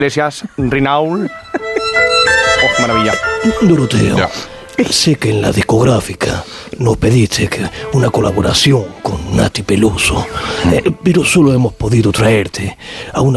Iglesias, Rinaul. ¡Oh, qué maravilla! Doroteo, Ya. sé que en la discográfica nos pediste una colaboración con Nati Peluso, pero solo hemos podido traerte a una